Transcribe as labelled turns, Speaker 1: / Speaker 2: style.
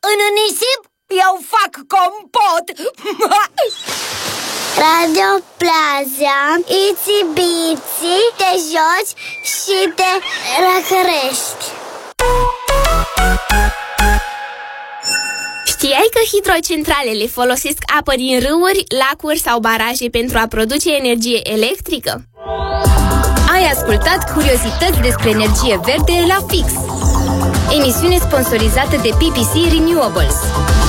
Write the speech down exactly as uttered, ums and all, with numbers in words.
Speaker 1: În nisip eu fac compot.
Speaker 2: Radio Plaza, itsy bitsy, te joci și te răcărești.
Speaker 3: Știai că hidrocentralele folosesc apă din râuri, lacuri sau baraje pentru a produce energie electrică? Ai ascultat curiozități despre energie verde la Fix, emisiune sponsorizată de P P C Renewables.